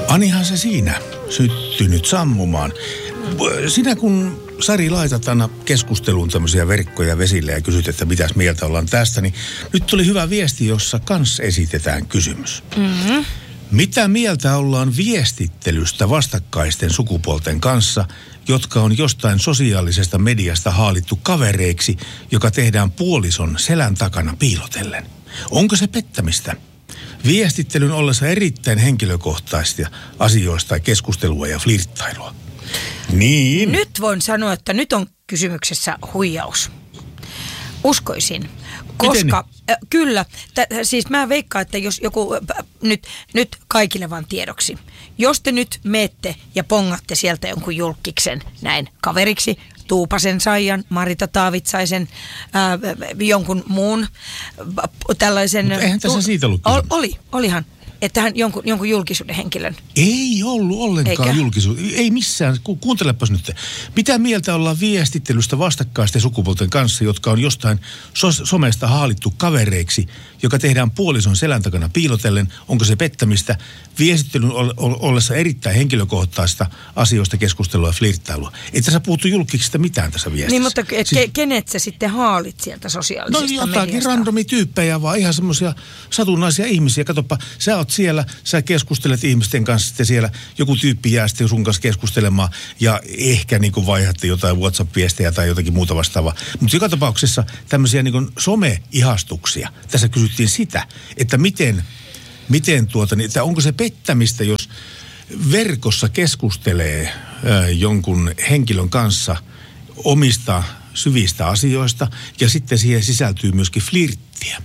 Anihan se siinä syttynyt sammumaan. Sinä kun, Sari, laitat aina keskusteluun tämmöisiä verkkoja vesille ja kysyt, että mitäs mieltä ollaan tästä, niin nyt tuli hyvä viesti, jossa kans esitetään kysymys. Mm-hmm. Mitä mieltä ollaan viestittelystä vastakkaisten sukupuolten kanssa, jotka on jostain sosiaalisesta mediasta haalittu kavereiksi, joka tehdään puolison selän takana piilotellen? Onko se pettämistä? Viestittelyn ollessa erittäin henkilökohtaisia asioista ja keskustelua ja flirttailua. Niin. Nyt voin sanoa, että nyt on kysymyksessä huijaus. Uskoisin. Koska, kyllä, siis mä veikkaan, että jos joku, nyt kaikille vaan tiedoksi. Jos te nyt meette ja pongatte sieltä jonkun julkkiksen näin kaveriksi, Tuupasen Saijan, Marita Taavitsaisen, jonkun muun tällaisen... Mutta eihän tässä siitä ollut kysymys. Olihan. Että hän jonkun julkisuuden henkilön. Ei ollut ollenkaan julkisuuden. Ei missään. Kuuntelepas nyt. Mitä mieltä ollaan viestittelystä vastakkaisten sukupuolten kanssa, jotka on jostain somesta haalittu kavereiksi, joka tehdään puolison selän takana piilotellen? Onko se pettämistä? Viestittelyn ollessa erittäin henkilökohtaista asioista keskustelua ja flirttailua. Et tässä puhuttu julkisesta mitään tässä viestissä. Niin, mutta kenet sä sitten haalit sieltä sosiaalisesta mediasta? No jotakin randomityyppejä, vaan ihan semmoisia satunnaisia ihmisiä. Katoppa, sä oot siellä, sä keskustelet ihmisten kanssa, sitten siellä joku tyyppi jää sitten sun kanssa keskustelemaan ja ehkä niin kuin vaihatte jotain WhatsApp-viestejä tai jotakin muuta vastaavaa. Mutta joka tapauksessa tämmöisiä niin kuin some-ihastuksia. Tässä kysyttiin sitä, että että onko se pettämistä, jos verkossa keskustelee jonkun henkilön kanssa omista syvistä asioista ja sitten siihen sisältyy myöskin flirttiä.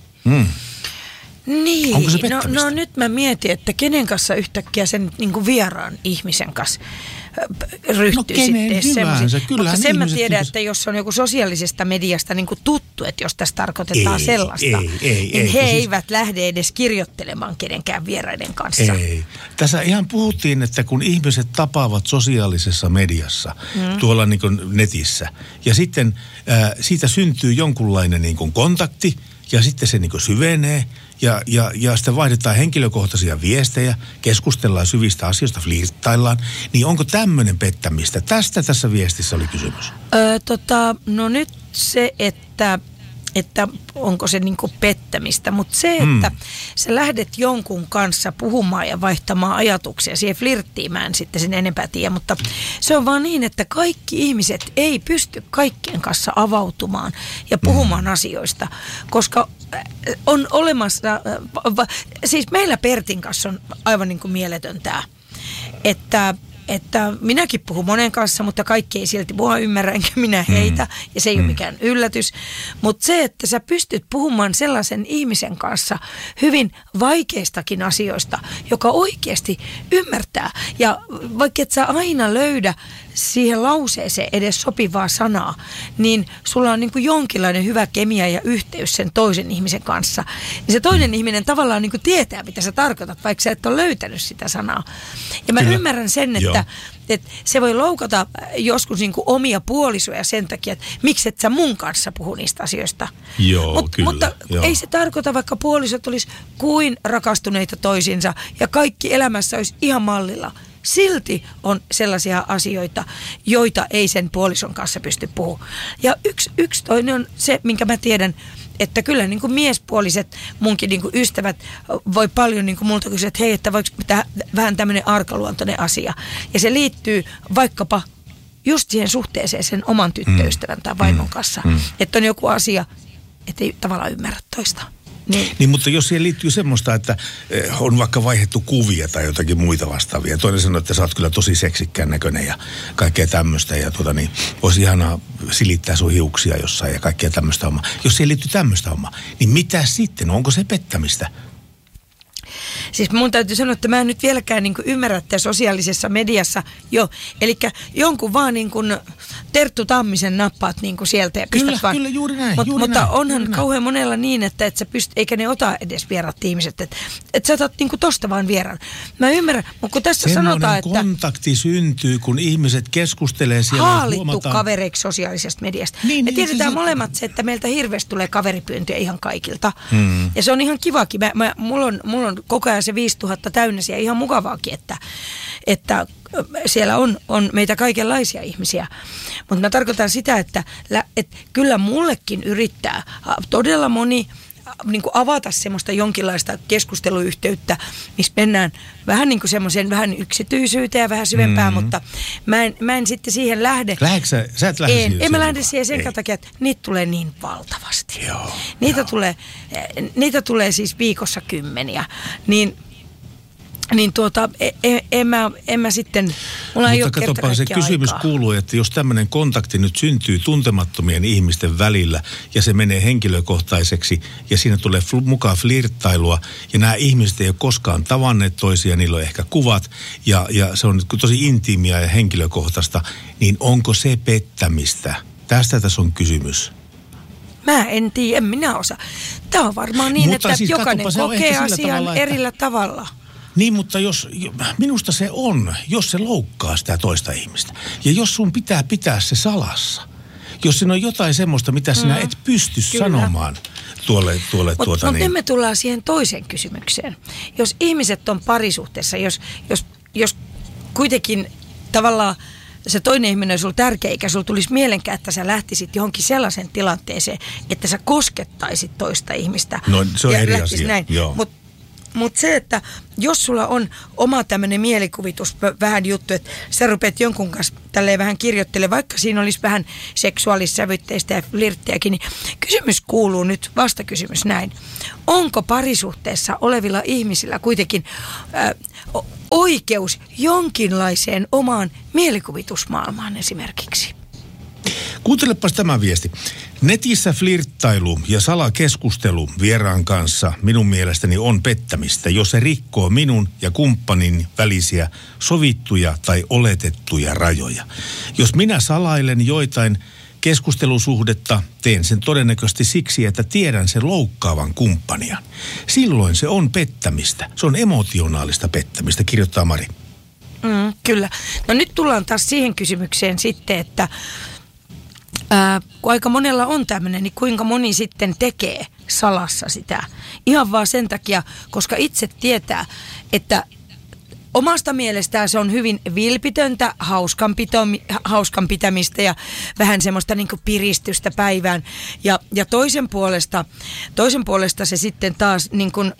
Niin, onko se pettämistä? No nyt mä mietin, että kenen kanssa yhtäkkiä sen niin kuin vieraan ihmisen kanssa ryhtyy sitten semmoisen. Mutta sen mä tiedän, että jos on joku sosiaalisesta mediasta niin kuin tuttu, että jos tässä tarkoitetaan sellaista, niin he eivät lähde edes kirjoittelemaan kenenkään vieraiden kanssa. Ei. Tässä ihan puhuttiin, että kun ihmiset tapaavat sosiaalisessa mediassa, tuolla niin kuin netissä, ja sitten siitä syntyy jonkunlainen niin kuin kontakti, ja sitten se niin kuin syvenee, ja sitten vaihdetaan henkilökohtaisia viestejä, keskustellaan syvistä asioista, flirttaillaan. Niin onko tämmöinen pettämistä? Tästä tässä viestissä oli kysymys. No nyt se, että onko se niinku pettämistä, mutta se, että sä lähdet jonkun kanssa puhumaan ja vaihtamaan ajatuksia, siihen flirttiin mä en sitten sen enempää tiedä, mutta se on vaan niin, että kaikki ihmiset ei pysty kaikkien kanssa avautumaan ja puhumaan asioista, koska on olemassa, siis meillä Pertin kanssa on aivan niin kuin mieletön tämä, että minäkin puhun monen kanssa, mutta kaikki ei silti mua ymmärrä, enkä minä heitä, ja se ei ole mikään yllätys. Mutta se, että sä pystyt puhumaan sellaisen ihmisen kanssa hyvin vaikeistakin asioista, joka oikeasti ymmärtää, ja vaikka et sä aina löydä siihen lauseeseen edes sopivaa sanaa, niin sulla on niin kuin jonkinlainen hyvä kemia ja yhteys sen toisen ihmisen kanssa. Niin se toinen ihminen tavallaan niin kuin tietää, mitä sä tarkoitat, vaikka sä et ole löytänyt sitä sanaa. Ja mä ymmärrän sen, että se voi loukata joskus niin kuin omia puolisoja sen takia, että miksi et sä mun kanssa puhu niistä asioista. Mutta ei se tarkoita, vaikka puolisot olisi kuin rakastuneita toisiinsa ja kaikki elämässä olisi ihan mallilla. Silti on sellaisia asioita, joita ei sen puolison kanssa pysty puhumaan. Ja yksi toinen on se, minkä mä tiedän, että kyllä niin kuin miespuoliset munkin niin kuin ystävät voi paljon niin kuin multa kysyä, että hei, että voiko vähän tämmöinen arkaluontoinen asia. Ja se liittyy vaikkapa just siihen suhteeseen sen oman tyttöystävän tai vaimon kanssa. Että on joku asia, että ei tavallaan ymmärrä toista. Niin, mutta jos siihen liittyy semmoista, että on vaikka vaihdettu kuvia tai jotakin muita vastaavia. Toinen sanoo, että sä oot kyllä tosi seksikkään näköinen ja kaikkea tämmöistä. Ja niin olisi ihanaa silittää sun hiuksia jossain ja kaikkea tämmöistä hommaa. Jos siihen liittyy tämmöistä hommaa, niin mitä sitten? Onko se pettämistä? Siis mun täytyy sanoa, että mä en nyt vieläkään niin kuin ymmärrä, että sosiaalisessa mediassa eli jonkun vaan niin kuin Terttu Tammisen nappaat niin kuin sieltä ja pistät vaan. Kyllä, juuri näin. Mutta onhan kauhean monella niin, että et sä eikä ne ota edes vieraat ihmiset, että sä otat niin kuin tosta vaan vieraan. Mä ymmärrän, mutta kun tässä sanotaan, että kontakti syntyy, kun ihmiset keskustelee siellä. Haalittu kavereiksi sosiaalisesta mediasta. Me tiedetään molemmat se, että meiltä hirveästi tulee kaveripyyntöjä ihan kaikilta. Ja se on ihan kivakin. Mulla on koko ajan se 5000 täynnä ja ihan mukavaakin, että siellä on meitä kaikenlaisia ihmisiä. Mutta mä tarkoitan sitä, että kyllä mullekin yrittää todella moni niin kuin avata semmoista jonkinlaista keskusteluyhteyttä, missä mennään vähän niin kuin semmoiseen vähän yksityisyyteen ja vähän syvempään, mutta mä en sitten siihen lähde. Sä et lähde siihen? En mä lähde siihen sen takia, että niitä tulee niin valtavasti. Niitä tulee siis viikossa 10. En mä sitten, mulla ei ole kerta kaikkiaan se kysymys aikaa. kuuluu, että jos tämmöinen kontakti nyt syntyy tuntemattomien ihmisten välillä ja se menee henkilökohtaiseksi ja siinä tulee mukaan flirttailua ja nämä ihmiset ei ole koskaan tavanneet toisia, niillä on ehkä kuvat ja se on tosi intiimiä ja henkilökohtaista, niin onko se pettämistä? Tästä tässä on kysymys. Mä en tiedä, en minä osaa. Tämä on varmaan niin, mutta että siis jokainen kokee asian tavalla, erillä tavalla. Niin, mutta minusta se on, jos se loukkaa sitä toista ihmistä. Ja jos sun pitää se salassa. Jos siinä on jotain semmoista, mitä sinä et pysty sanomaan tuolle Mutta nyt me tullaan siihen toiseen kysymykseen. Jos ihmiset on parisuhteessa, jos kuitenkin tavallaan se toinen ihminen on sulla tärkeä, eikä sulla tulisi mielenkään, että sä lähtisit johonkin sellaisen tilanteeseen, että sä koskettaisit toista ihmistä. No se on eri asia, joo. Mutta se, että jos sulla on oma tämmöinen mielikuvitus vähän juttu, että sä rupeat jonkun kanssa tälleen vähän kirjoittelemaan, vaikka siinä olisi vähän seksuaalissävytteistä ja flirttejäkin, niin kysymys kuuluu nyt, vastakysymys näin. Onko parisuhteessa olevilla ihmisillä kuitenkin oikeus jonkinlaiseen omaan mielikuvitusmaailmaan esimerkiksi? Kuuntelepas tämä viesti. Netissä flirttailu ja salakeskustelu vieraan kanssa minun mielestäni on pettämistä, jos se rikkoo minun ja kumppanin välisiä sovittuja tai oletettuja rajoja. Jos minä salailen joitain keskustelusuhdetta, teen sen todennäköisesti siksi, että tiedän sen loukkaavan kumppania. Silloin se on pettämistä. Se on emotionaalista pettämistä, kirjoittaa Mari. Kyllä. No nyt tullaan taas siihen kysymykseen sitten, että kun aika monella on tämmöinen, niin kuinka moni sitten tekee salassa sitä? Ihan vaan sen takia, koska itse tietää, että omasta mielestään se on hyvin vilpitöntä, hauskan pitämistä ja vähän semmoista niin kuin piristystä päivään. Ja toisen puolesta se sitten taas niin kuin,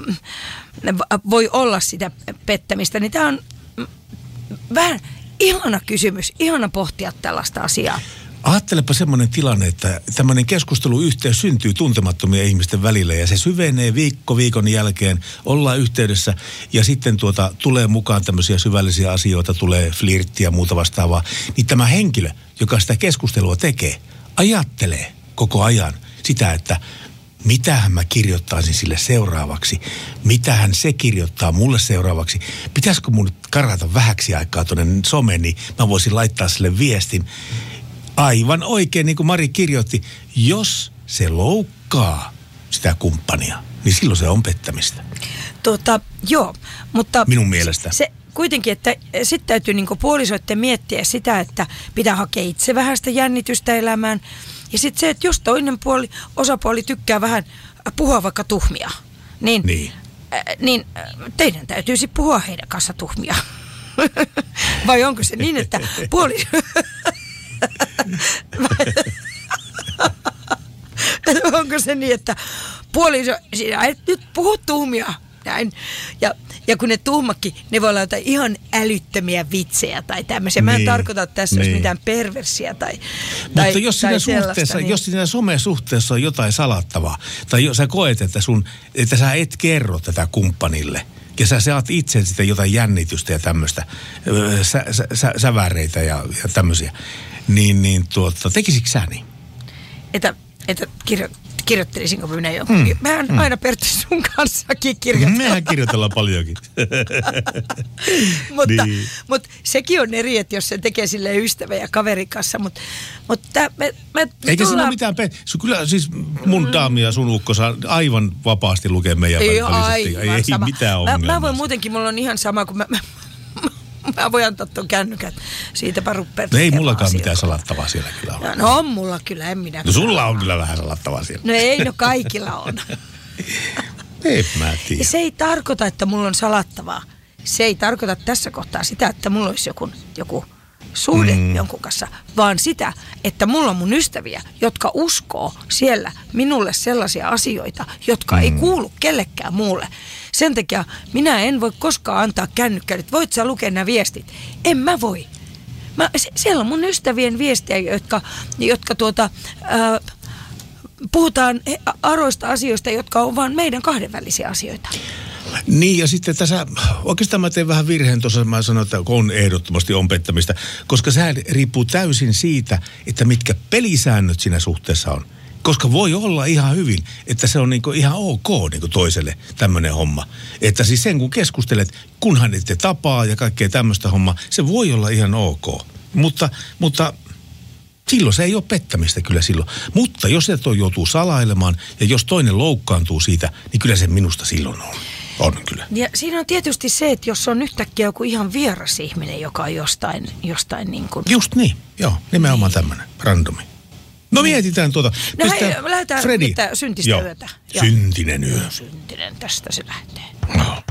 voi olla sitä pettämistä. Niin tämä on vähän ihana kysymys, ihana pohtia tällaista asiaa. Ajattelepa semmoinen tilanne, että tämmöinen keskusteluyhteys syntyy tuntemattomien ihmisten välillä ja se syvenee viikon jälkeen, ollaan yhteydessä ja sitten tulee mukaan tämmöisiä syvällisiä asioita, tulee flirttiä ja muuta vastaavaa. Niin tämä henkilö, joka sitä keskustelua tekee, ajattelee koko ajan sitä, että mitähän mä kirjoittaisin sille seuraavaksi, mitähän se kirjoittaa mulle seuraavaksi. Pitäisikö mun nyt karata vähäksi aikaa tuonne someen, niin mä voisin laittaa sille viestin. Aivan oikein, niin kuin Mari kirjoitti, jos se loukkaa sitä kumppania, niin silloin se on pettämistä. Joo, mutta minun mielestä. Se kuitenkin, että sitten täytyy niin kuin puolisoitten miettiä sitä, että pitää hakea itse vähän sitä jännitystä elämään. Ja sitten se, että jos toinen osapuoli tykkää vähän puhua vaikka tuhmia, niin teidän täytyisi puhua heidän kanssa tuhmia. Vai onko se niin, että onko se niin, että puoliso, sinä et nyt puhu tuhmia, näin. Ja kun ne tuhmakin, ne voi olla jotain ihan älyttömiä vitsejä tai tämmöisiä. Mä en tarkoita tässä mitään perversiä tai mutta jos siinä somesuhteessa on jotain salattavaa, tai jos sä koet, että sä et kerro tätä kumppanille, ja sä saat itse sitten jotain jännitystä ja tämmöistä, säväreitä ja tämmöisiä, niin tekisikö sä niin? Että että kirjoittelisinko minä jokin. Mehän aina Pertti sun kanssakin kirjoitellaan. Mehän kirjoitellaan paljonkin. mutta sekin on eri, että jos se tekee silleen ystävän ja kaverin kanssa. Mutta eikä siinä ole mitään kyllä siis mun daami ja sun ukko saa aivan vapaasti lukea meidän välisesti. Ei mitään ongelmaa. Mä voin muutenkin, mulla on ihan sama kuin mä voin antaa tuon kännykät. Siitäpä rupeaa. No ei mullakaan mitään salattavaa siellä kyllä ole. No on mulla kyllä, en minä. No sulla on kyllä vähän salattavaa siellä. No ei, no kaikilla on. Ei mä tiedä. Ja se ei tarkoita, että mulla on salattavaa. Se ei tarkoita tässä kohtaa sitä, että mulla olisi joku suhde jonkun kanssa, vaan sitä, että mulla on mun ystäviä, jotka uskoo siellä minulle sellaisia asioita, jotka ei kuulu kellekään muulle. Sen takia minä en voi koskaan antaa kännykkää, että voit sä lukea nämä viestit. En mä voi. Siellä on mun ystävien viestejä, jotka puhutaan aroista asioista, jotka on vaan meidän kahdenvälisiä asioita. Niin, ja sitten tässä, oikeastaan mä teen vähän virheen tuossa, mä sanon, että ehdottomasti on pettämistä, koska sehän riippuu täysin siitä, että mitkä pelisäännöt siinä suhteessa on. Koska voi olla ihan hyvin, että se on niinku ihan ok niinku toiselle tämmöinen homma. Että siis sen kun keskustelet, kunhan ette tapaa ja kaikkea tämmöistä hommaa, se voi olla ihan ok. Mutta silloin se ei ole pettämistä kyllä silloin. Mutta jos se joutuu salailemaan ja jos toinen loukkaantuu siitä, niin kyllä se minusta silloin on. On kyllä. Ja siinä on tietysti se, että jos on yhtäkkiä joku ihan vieras ihminen, joka on jostain niin kuin... Just niin, joo. Nimenomaan niin. Tämmöinen, randomi. No mietitään tuota. No hei, lähdetään syntistä yötä. Syntinen yö. Syntinen, tästä se lähtee. No.